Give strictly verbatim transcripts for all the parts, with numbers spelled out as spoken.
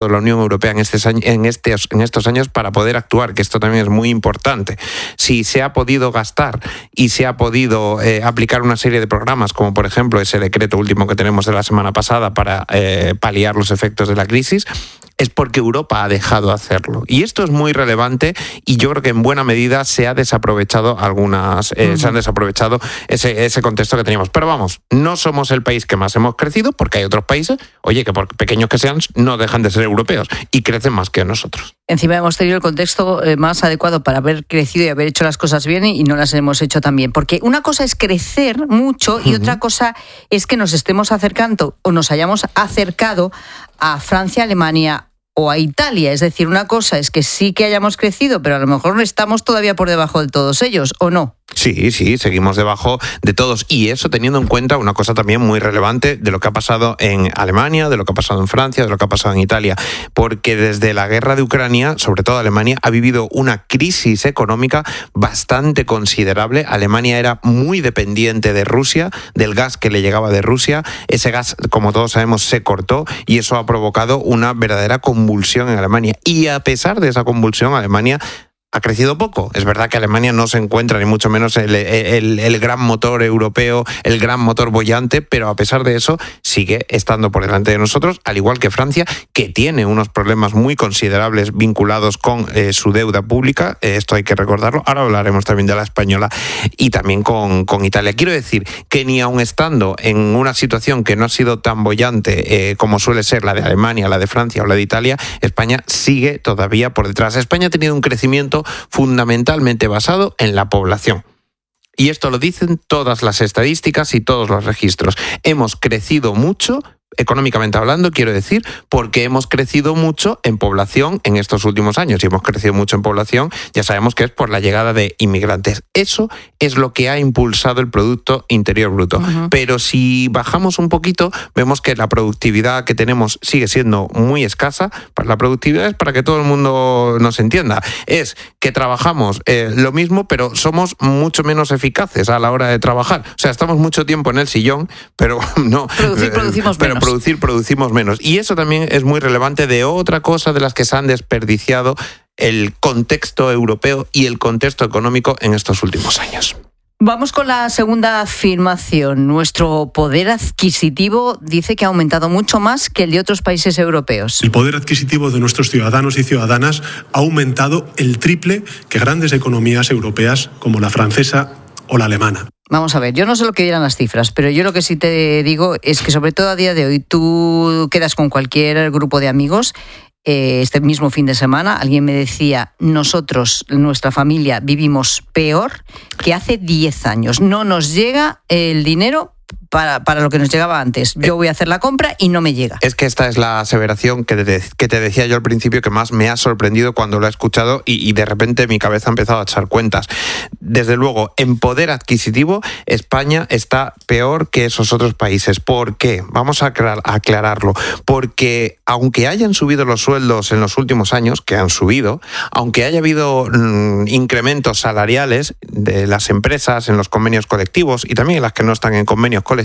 la Unión Europea en, este, en, este, en estos años para poder actuar, que esto también es muy importante. Si se ha podido gastar y se ha podido eh, aplicar una serie de programas, como por ejemplo ese decreto último que tenemos de la semana pasada para eh, paliar los efectos de la crisis, es porque Europa ha dejado hacerlo. Y esto es muy relevante y yo creo que en buena medida se ha desaprovechado algunas, eh, uh-huh. se han desaprovechado ese, ese contexto que teníamos. Pero vamos, no somos el país que más hemos crecido, porque hay otros países, oye, que por pequeños que sean, no dejan de ser europeos y crecen más que nosotros. Encima hemos tenido el contexto más adecuado para haber crecido y haber hecho las cosas bien y no las hemos hecho tan bien. Porque una cosa es crecer mucho y uh-huh. otra cosa es que nos estemos acercando o nos hayamos acercado a Francia, Alemania o a Italia. Es decir, una cosa es que sí que hayamos crecido, pero a lo mejor no estamos todavía por debajo de todos ellos, ¿o no? Sí, sí, seguimos debajo de todos. Y eso teniendo en cuenta una cosa también muy relevante de lo que ha pasado en Alemania, de lo que ha pasado en Francia, de lo que ha pasado en Italia. Porque desde la guerra de Ucrania, sobre todo Alemania, ha vivido una crisis económica bastante considerable. Alemania era muy dependiente de Rusia, del gas que le llegaba de Rusia. Ese gas, como todos sabemos, se cortó y eso ha provocado una verdadera convulsión en Alemania. Y a pesar de esa convulsión, Alemania ha crecido poco. Es verdad que Alemania no se encuentra ni mucho menos el, el, el gran motor europeo, el gran motor boyante, pero a pesar de eso sigue estando por delante de nosotros, al igual que Francia, que tiene unos problemas muy considerables vinculados con eh, su deuda pública. Eh, esto hay que recordarlo. Ahora hablaremos también de la española y también con, con Italia. Quiero decir que ni aun estando en una situación que no ha sido tan boyante eh, como suele ser la de Alemania, la de Francia o la de Italia, España sigue todavía por detrás. España ha tenido un crecimiento fundamentalmente basado en la población. Y esto lo dicen todas las estadísticas y todos los registros. Hemos crecido mucho, económicamente hablando, quiero decir, porque hemos crecido mucho en población en estos últimos años. Y hemos crecido mucho en población, ya sabemos que es por la llegada de inmigrantes. Eso es lo que ha impulsado el Producto Interior Bruto. Uh-huh. Pero si bajamos un poquito, vemos que la productividad que tenemos sigue siendo muy escasa. La productividad es, para que todo el mundo nos entienda, es que trabajamos eh, lo mismo, pero somos mucho menos eficaces a la hora de trabajar. O sea, estamos mucho tiempo en el sillón, pero no... Producir, producimos pero menos. producir, producimos menos. Y eso también es muy relevante de otra cosa de las que se han desperdiciado el contexto europeo y el contexto económico en estos últimos años. Vamos con la segunda afirmación. Nuestro poder adquisitivo dice que ha aumentado mucho más que el de otros países europeos. El poder adquisitivo de nuestros ciudadanos y ciudadanas ha aumentado el triple que grandes economías europeas como la francesa o la alemana. Vamos a ver, yo no sé lo que dirán las cifras, pero yo lo que sí te digo es que sobre todo a día de hoy tú quedas con cualquier grupo de amigos. Eh, este mismo fin de semana alguien me decía, nosotros, nuestra familia, vivimos peor que hace diez años. No nos llega el dinero para, para lo que nos llegaba antes. Yo voy a hacer la compra y no me llega. Es que esta es la aseveración que te, que te decía yo al principio, que más me ha sorprendido cuando lo he escuchado y, y de repente mi cabeza ha empezado a echar cuentas. Desde luego, en poder adquisitivo, España está peor que esos otros países. ¿Por qué? Vamos a aclarar, aclararlo. Porque aunque hayan subido los sueldos en los últimos años, que han subido, aunque haya habido mmm, incrementos salariales de las empresas en los convenios colectivos y también en las que no están en convenios colectivos,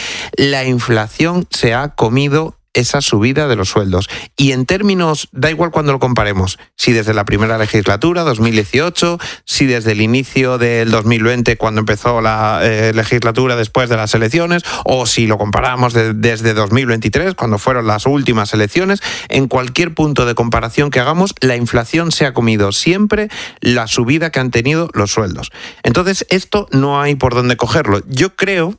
la inflación se ha comido esa subida de los sueldos. Y en términos, da igual cuando lo comparemos, si desde la primera legislatura, dos mil dieciocho, si desde el inicio del dos mil veinte, cuando empezó la eh, legislatura después de las elecciones, o si lo comparamos de, desde dos mil veintitrés, cuando fueron las últimas elecciones, en cualquier punto de comparación que hagamos, la inflación se ha comido siempre la subida que han tenido los sueldos. Entonces, esto no hay por dónde cogerlo. Yo creo...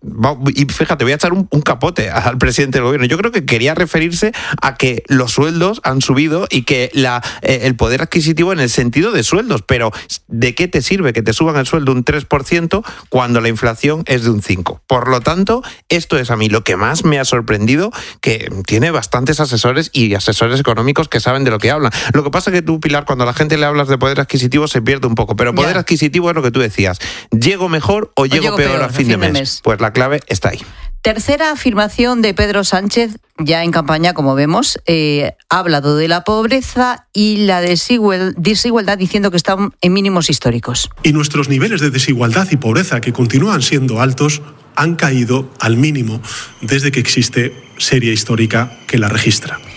Y fíjate, voy a echar un, un capote al presidente del gobierno. Yo creo que quería referirse a que los sueldos han subido y que la, eh, el poder adquisitivo en el sentido de sueldos. Pero ¿de qué te sirve que te suban el sueldo un tres por ciento cuando la inflación es de un cinco por ciento? Por lo tanto, esto es a mí lo que más me ha sorprendido, que tiene bastantes asesores y asesores económicos que saben de lo que hablan. Lo que pasa es que tú, Pilar, cuando a la gente le hablas de poder adquisitivo se pierde un poco. Pero poder yeah. adquisitivo es lo que tú decías. ¿Llego mejor o, o llego, llego peor, peor a fin, fin de, mes? de mes? Pues la clave está ahí. Tercera afirmación de Pedro Sánchez, ya en campaña, como vemos, eh, ha hablado de la pobreza y la desigual, desigualdad, diciendo que están en mínimos históricos. Y nuestros niveles de desigualdad y pobreza, que continúan siendo altos, han caído al mínimo desde que existe serie histórica que la registra.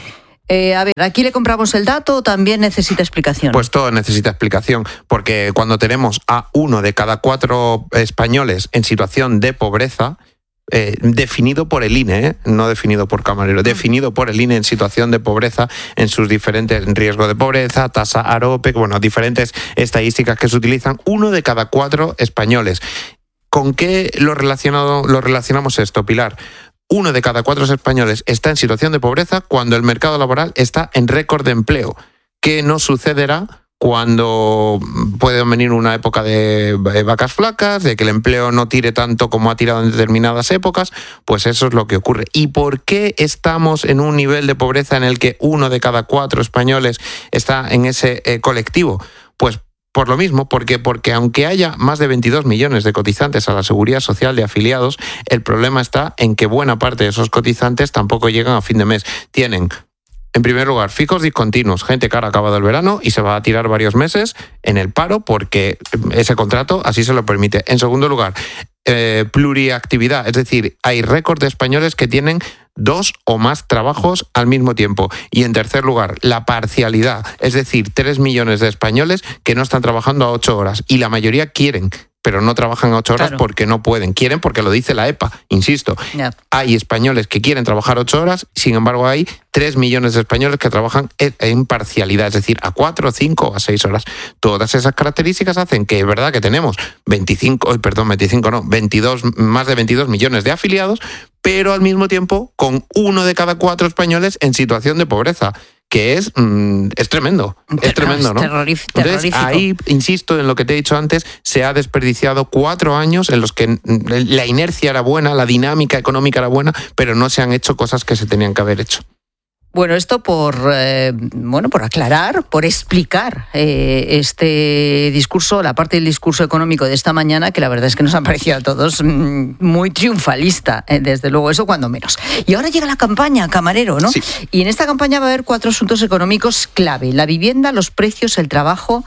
Eh, a ver, ¿aquí le compramos el dato o también necesita explicación? Pues todo necesita explicación, porque cuando tenemos a uno de cada cuatro españoles en situación de pobreza, eh, definido por el I N E, ¿eh? no definido por Camarero, definido por el I N E en situación de pobreza, en sus diferentes riesgos de pobreza, tasa AROPE, bueno, diferentes estadísticas que se utilizan, uno de cada cuatro españoles. ¿Con qué lo, relacionado, lo relacionamos esto, Pilar? Uno de cada cuatro españoles está en situación de pobreza cuando el mercado laboral está en récord de empleo. ¿Qué no sucederá cuando puede venir una época de vacas flacas, de que el empleo no tire tanto como ha tirado en determinadas épocas? Pues eso es lo que ocurre. ¿Y por qué estamos en un nivel de pobreza en el que uno de cada cuatro españoles está en ese eh, colectivo? Pues por lo mismo, porque, porque aunque haya más de veintidós millones de cotizantes a la Seguridad Social de afiliados, el problema está en que buena parte de esos cotizantes tampoco llegan a fin de mes. Tienen, en primer lugar, fijos discontinuos, gente que ahora ha acabado el verano y se va a tirar varios meses en el paro porque ese contrato así se lo permite. En segundo lugar, eh, pluriactividad, es decir, hay récord de españoles que tienen dos o más trabajos al mismo tiempo. Y en tercer lugar, la parcialidad, es decir, tres millones de españoles que no están trabajando a ocho horas y la mayoría quieren, pero no trabajan a ocho horas claro. porque no pueden. Quieren porque lo dice la E P A, insisto. Yeah. Hay españoles que quieren trabajar ocho horas, sin embargo hay tres millones de españoles que trabajan en parcialidad, es decir, a cuatro, cinco o a seis horas. Todas esas características hacen que es verdad que tenemos veinticinco, oh, perdón, veinticinco no, veintidós, más de veintidós millones de afiliados, pero al mismo tiempo con uno de cada cuatro españoles en situación de pobreza, que es, mm, es tremendo, es tremendo, ¿no? Terrorífico. Entonces, ahí, insisto en lo que te he dicho antes, se ha desperdiciado cuatro años en los que la inercia era buena, la dinámica económica era buena, pero no se han hecho cosas que se tenían que haber hecho. Bueno, esto por eh, bueno por aclarar, por explicar eh, este discurso, la parte del discurso económico de esta mañana, que la verdad es que nos ha parecido a todos mm, muy triunfalista, eh, desde luego, eso cuando menos. Y ahora llega la campaña, Camarero, ¿no? Sí. Y en esta campaña va a haber cuatro asuntos económicos clave: la vivienda, los precios, el trabajo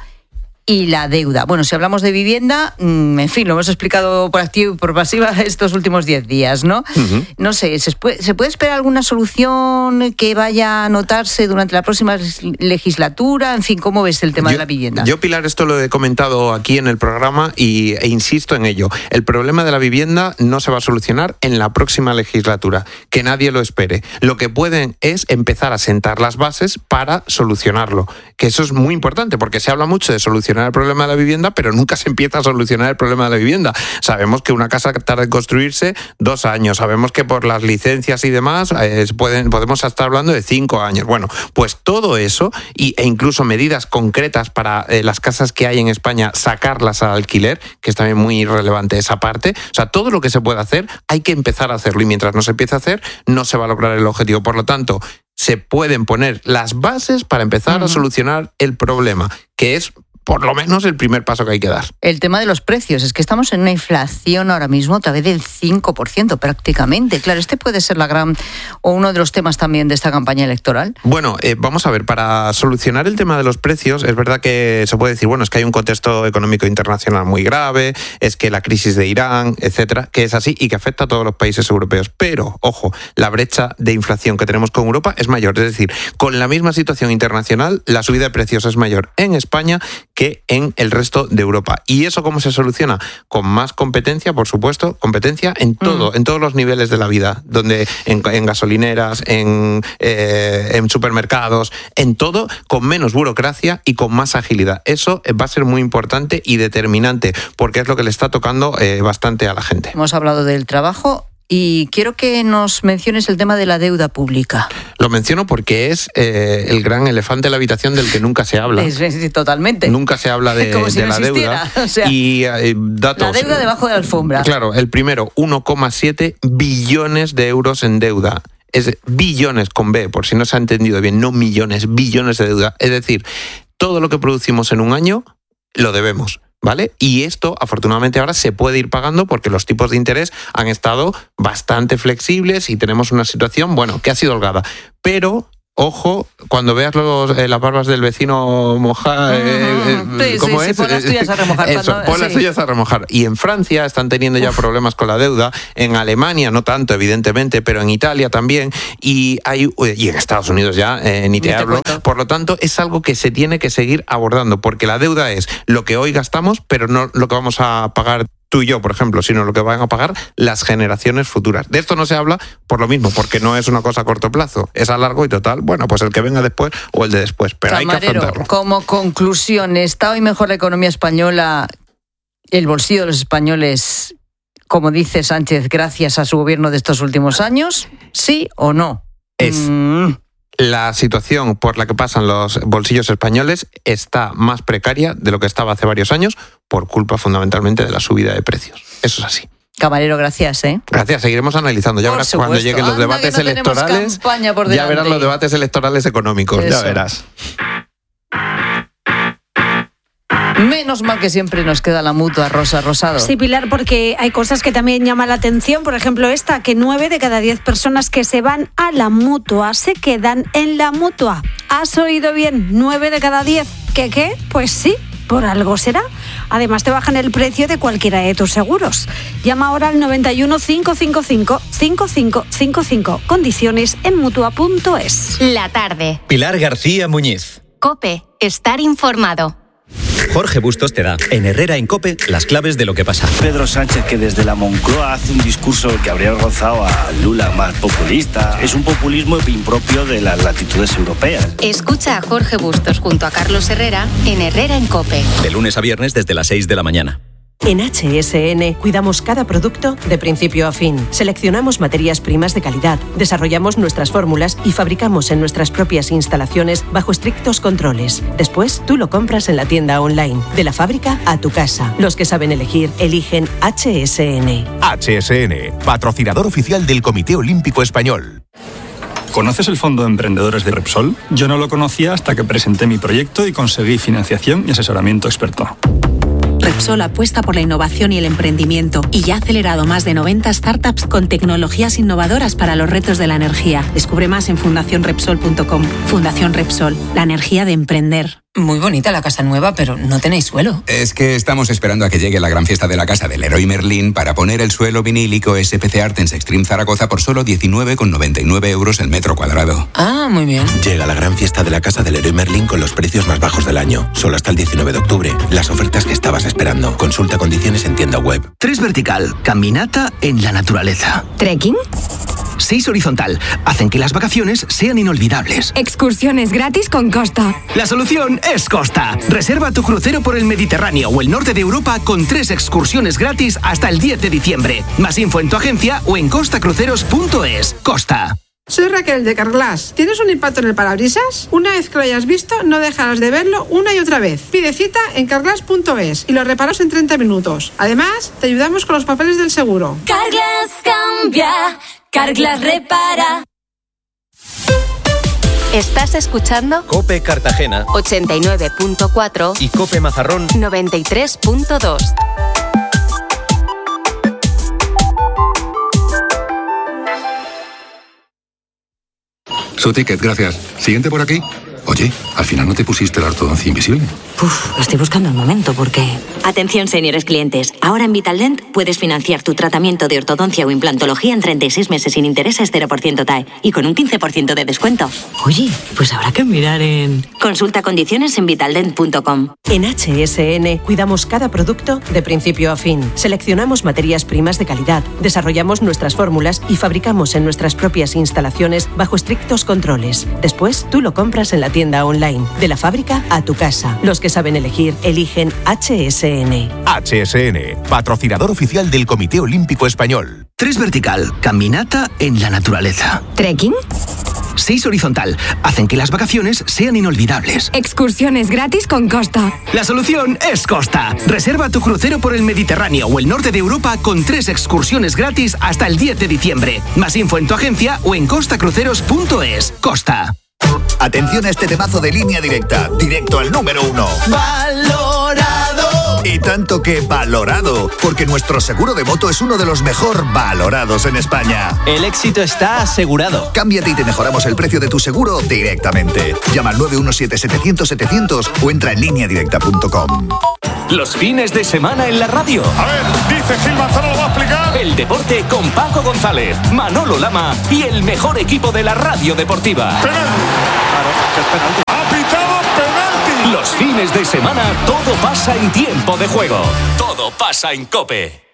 y la deuda. Bueno, si hablamos de vivienda, en fin, lo hemos explicado por activa y por pasiva estos últimos diez días, ¿no? Uh-huh. No sé, ¿se puede, ¿se puede esperar alguna solución que vaya a notarse durante la próxima legislatura? En fin, ¿cómo ves el tema yo, de la vivienda? Yo, Pilar, esto lo he comentado aquí en el programa y, e insisto en ello. El problema de la vivienda no se va a solucionar en la próxima legislatura. Que nadie lo espere. Lo que pueden es empezar a sentar las bases para solucionarlo. Que eso es muy importante, porque se habla mucho de solucionar el problema de la vivienda, pero nunca se empieza a solucionar el problema de la vivienda. Sabemos que una casa tarda en construirse dos años, sabemos que por las licencias y demás eh, pueden, podemos estar hablando de cinco años. Bueno, pues todo eso y, e incluso medidas concretas para eh, las casas que hay en España, sacarlas al alquiler, que es también muy relevante esa parte. O sea, todo lo que se puede hacer, hay que empezar a hacerlo y mientras no se empiece a hacer, no se va a lograr el objetivo. Por lo tanto, se pueden poner las bases para empezar uh-huh. a solucionar el problema, que es por lo menos el primer paso que hay que dar. El tema de los precios, es que estamos en una inflación ahora mismo a través del cinco por ciento prácticamente. Claro, este puede ser la gran o uno de los temas también de esta campaña electoral. Bueno, eh, vamos a ver, para solucionar el tema de los precios, es verdad que se puede decir, bueno, es que hay un contexto económico internacional muy grave, es que la crisis de Irán, etcétera, que es así y que afecta a todos los países europeos. Pero, ojo, la brecha de inflación que tenemos con Europa es mayor. Es decir, con la misma situación internacional, la subida de precios es mayor en España que en el resto de Europa. ¿Y eso cómo se soluciona? Con más competencia, por supuesto, competencia en todo, mm. en todos los niveles de la vida, donde en, en gasolineras, en, eh, en supermercados, en todo, con menos burocracia y con más agilidad. Eso va a ser muy importante y determinante, porque es lo que le está tocando eh, bastante a la gente. Hemos hablado del trabajo. Y quiero que nos menciones el tema de la deuda pública. Lo menciono porque es eh, el gran elefante en la habitación del que billones habla. Es, es, totalmente. Nunca se habla de, Como si de no la deuda. O sea, y eh, datos. La deuda debajo de la alfombra. Claro, el primero, uno coma siete billones de euros en deuda. Es billones con B, por si no se ha entendido bien, no millones, billones de deuda. Es decir, todo lo que producimos en un año lo debemos. ¿Vale? Y esto, afortunadamente, ahora se puede ir pagando porque los tipos de interés han estado bastante flexibles y tenemos una situación, bueno, que ha sido holgada. Pero, ojo, cuando veas los, eh, las barbas del vecino mojar, eh, sí, ¿cómo sí, es? Sí, pon las tuyas a remojar. Eso, cuando, pon sí. las tuyas a remojar. Y en Francia están teniendo ya Uf. problemas con la deuda, en Alemania no tanto, evidentemente, pero en Italia también, y hay y en Estados Unidos ya, eh, ni te, ni te hablo. Cuento. Por lo tanto, es algo que se tiene que seguir abordando, porque la deuda es lo que hoy gastamos, pero no lo que vamos a pagar tú y yo, por ejemplo, sino lo que van a pagar las generaciones futuras. De esto no se habla por lo mismo, porque no es una cosa a corto plazo, es a largo y total, bueno, pues el que venga después o el de después, pero Camarero, hay que afrontarlo. Como conclusión, ¿está hoy mejor la economía española, el bolsillo de los españoles, como dice Sánchez, gracias a su gobierno de estos últimos años? ¿Sí o no? Es... Mm. La situación por la que pasan los bolsillos españoles está más precaria de lo que estaba hace varios años por culpa fundamentalmente de la subida de precios. Eso es así. Camarero, gracias, ¿eh? Gracias, seguiremos analizando. Ya por verás supuesto. Cuando lleguen los Anda debates no electorales. Por ya verás los debates electorales económicos, Eso. ya verás. Menos mal que siempre nos queda la mutua, Rosa Rosado. Sí, Pilar, porque hay cosas que también llaman la atención. Por ejemplo, esta, que nueve de cada diez personas que se van a la mutua se quedan en la mutua. ¿Has oído bien? nueve de cada diez. ¿Qué qué? Pues sí, por algo será. Además, te bajan el precio de cualquiera de tus seguros. Llama ahora al noventa y uno, cinco cinco cinco, cinco cinco cinco cinco. Condiciones en mutua punto es. La tarde. Pilar García Muñiz. COPE. Estar informado. Jorge Bustos te da, en Herrera en COPE, las claves de lo que pasa. Pedro Sánchez, que desde la Moncloa hace un discurso que habría avergonzado a Lula, más populista. Es un populismo impropio de las latitudes europeas. Escucha a Jorge Bustos junto a Carlos Herrera en Herrera en COPE. De lunes a viernes desde las seis de la mañana. En H S N cuidamos cada producto de principio a fin. Seleccionamos materias primas de calidad, desarrollamos nuestras fórmulas y fabricamos en nuestras propias instalaciones bajo estrictos controles. Después, tú lo compras en la tienda online, de la fábrica a tu casa. Los que saben elegir, eligen H S N. H S N, patrocinador oficial del Comité Olímpico Español. ¿Conoces el Fondo de Emprendedores de Repsol? Yo no lo conocía hasta que presenté mi proyecto y conseguí financiación y asesoramiento experto. Repsol apuesta por la innovación y el emprendimiento y ya ha acelerado más de noventa startups con tecnologías innovadoras para los retos de la energía. Descubre más en fundación repsol punto com. Fundación Repsol, la energía de emprender. Muy bonita la casa nueva, pero no tenéis suelo. Es que estamos esperando a que llegue la gran fiesta de la casa del Leroy Merlin para poner el suelo vinílico S P C Artens Extreme Zaragoza por solo diecinueve con noventa y nueve euros el metro cuadrado. Ah, muy bien. Llega la gran fiesta de la casa del Leroy Merlin con los precios más bajos del año. Solo hasta el diecinueve de octubre. Las ofertas que estabas esperando. Consulta condiciones en tienda web. tres vertical, caminata en la naturaleza. ¿Trekking? seis horizontal, hacen que las vacaciones sean inolvidables. Excursiones gratis con Costa. La solución es Costa. Reserva tu crucero por el Mediterráneo o el norte de Europa con tres excursiones gratis hasta el diez de diciembre. Más info en tu agencia o en costa cruceros punto es. Costa. Soy Raquel de Carglass. ¿Tienes un impacto en el parabrisas? Una vez que lo hayas visto, no dejarás de verlo una y otra vez. Pide cita en carglass punto es y lo reparas en treinta minutos. Además, te ayudamos con los papeles del seguro. Carglass cambia, Carglass repara. Estás escuchando COPE Cartagena ochenta y nueve punto cuatro y COPE Mazarrón noventa y tres punto dos. Su ticket, gracias. Siguiente por aquí. Oye, al final no te pusiste la ortodoncia invisible. Uf, estoy buscando el momento porque... Atención, señores clientes. Ahora en Vitaldent puedes financiar tu tratamiento de ortodoncia o implantología en treinta y seis meses sin intereses, cero por ciento T A E y con un quince por ciento de descuento. Oye, pues habrá que mirar en... Consulta condiciones en vitaldent punto com. En H S N cuidamos cada producto de principio a fin. Seleccionamos materias primas de calidad, desarrollamos nuestras fórmulas y fabricamos en nuestras propias instalaciones bajo estrictos controles. Después, tú lo compras en la tienda online, de la fábrica a tu casa. Los que saben elegir, eligen H S N. H S N, patrocinador oficial del Comité Olímpico Español. tres vertical, caminata en la naturaleza. ¿Trekking? seis horizontal, hacen que las vacaciones sean inolvidables. Excursiones gratis con Costa. La solución es Costa. Reserva tu crucero por el Mediterráneo o el norte de Europa con tres excursiones gratis hasta el diez de diciembre. Más info en tu agencia o en costa cruceros punto es. Costa. Atención a este temazo de Línea Directa, directo al número uno. Valorado. Y tanto que valorado, porque nuestro seguro de moto es uno de los mejor valorados en España. El éxito está asegurado. Cámbiate y te mejoramos el precio de tu seguro directamente. Llama al nueve uno siete, setecientos, setecientos o entra en línea directa punto com. Los fines de semana en la radio. A ver, dice Gil Manzano, lo va a explicar. El deporte con Paco González, Manolo Lama y el mejor equipo de la radio deportiva. Penalti. Claro, que es penalti. Ha pitado penalti. Los fines de semana todo pasa en tiempo de juego. Todo pasa en COPE.